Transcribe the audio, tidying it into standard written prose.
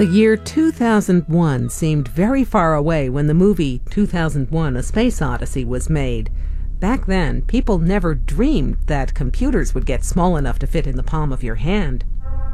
The year 2001 seemed very far away when the movie 2001: A Space Odyssey was made. Back then, people never dreamed that computers would get small enough to fit in the palm of your hand.